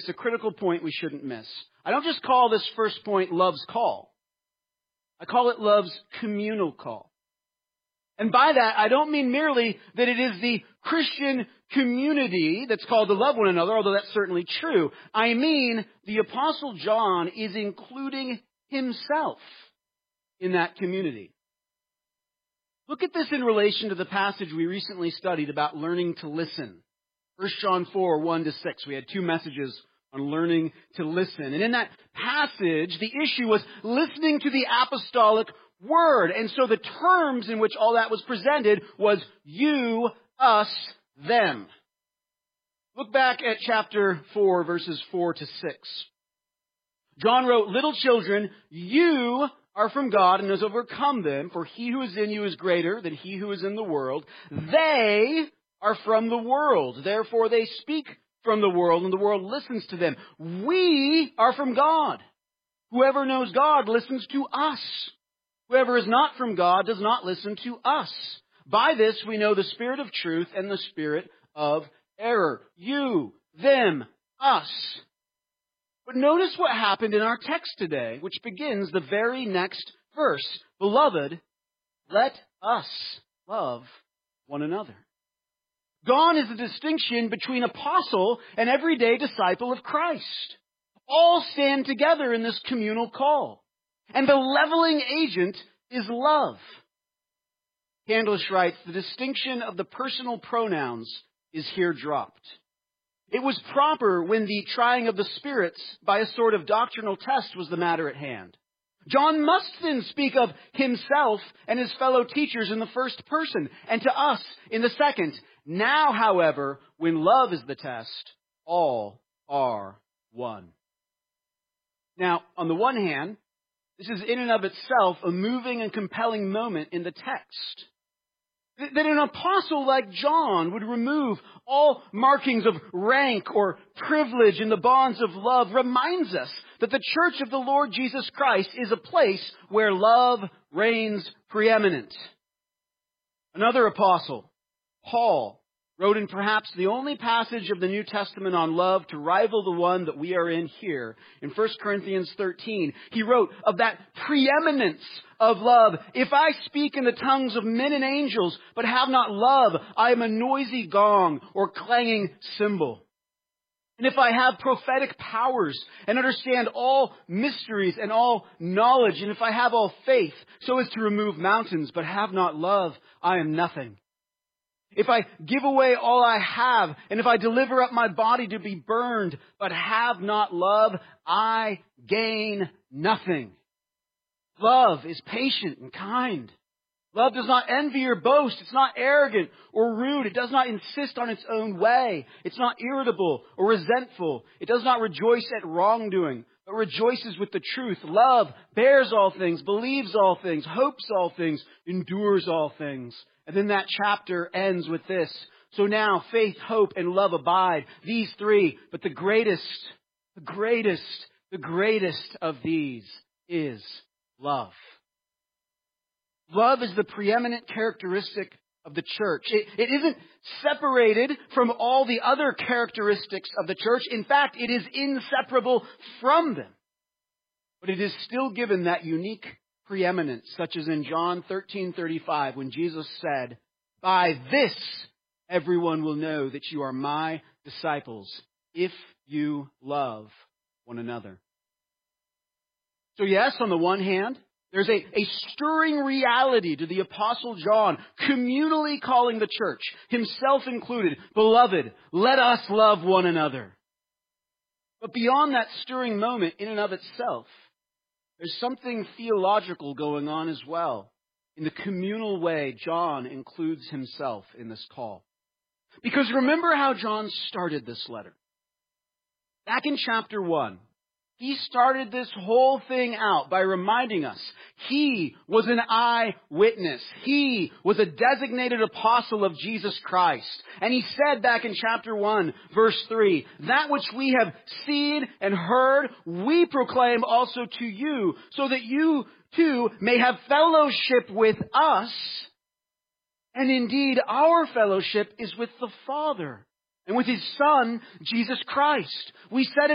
makes a critical point we shouldn't miss. I don't just call this first point love's call. I call it love's communal call. And by that, I don't mean merely that it is the Christian community that's called to love one another, although that's certainly true. I mean, the Apostle John is including himself in that community. Look at this in relation to the passage we recently studied about learning to listen. 1 John 4, 1-6. We had 2 messages on learning to listen. And in that passage, the issue was listening to the apostolic word. And so the terms in which all that was presented was you, us, them. Look back at chapter 4, verses 4-6. John wrote, "Little children, you are from God and has overcome them, for he who is in you is greater than he who is in the world. They are from the world, therefore they speak from the world, and the world listens to them. We are from God. Whoever knows God listens to us. Whoever is not from God does not listen to us. By this we know the spirit of truth and the spirit of error." You, them, us. But notice what happened in our text today, which begins the very next verse. "Beloved, let us love one another." Gone is the distinction between apostle and everyday disciple of Christ. All stand together in this communal call. And the leveling agent is love. Candlish writes, "The distinction of the personal pronouns is here dropped. It was proper when the trying of the spirits by a sort of doctrinal test was the matter at hand. John must then speak of himself and his fellow teachers in the first person, and to us in the second. Now, however, when love is the test, all are one." Now, on the one hand, this is in and of itself a moving and compelling moment in the text. That an apostle like John would remove all markings of rank or privilege in the bonds of love reminds us that the church of the Lord Jesus Christ is a place where love reigns preeminent. Another apostle, Paul, wrote in perhaps the only passage of the New Testament on love to rival the one that we are in here. In 1 Corinthians 13, he wrote of that preeminence of love. "If I speak in the tongues of men and angels, but have not love, I am a noisy gong or clanging cymbal. And if I have prophetic powers and understand all mysteries and all knowledge, and if I have all faith so as to remove mountains, but have not love, I am nothing. If I give away all I have, and if I deliver up my body to be burned, but have not love, I gain nothing." Love is patient and kind. Love does not envy or boast. It's not arrogant or rude. It does not insist on its own way. It's not irritable or resentful. It does not rejoice at wrongdoing, but rejoices with the truth. Love bears all things, believes all things, hopes all things, endures all things. And then that chapter ends with this. "So now faith, hope, and love abide, these 3, but the greatest of these is love." Love is the preeminent characteristic of the church. It isn't separated from all the other characteristics of the church. In fact, it is inseparable from them. But it is still given that unique preeminence, such as in John 13:35, when Jesus said, "By this everyone will know that you are my disciples, if you love one another." So yes, on the one hand, there's a stirring reality to the Apostle John, communally calling the church, himself included, "Beloved, let us love one another." But beyond that stirring moment in and of itself, there's something theological going on as well. In the communal way, John includes himself in this call. Because remember how John started this letter. Back in chapter 1, he started this whole thing out by reminding us he was an eyewitness. He was a designated apostle of Jesus Christ. And he said back in chapter 1, verse 3, "That which we have seen and heard, we proclaim also to you, so that you too may have fellowship with us. And indeed, our fellowship is with the Father and with His Son, Jesus Christ. We said it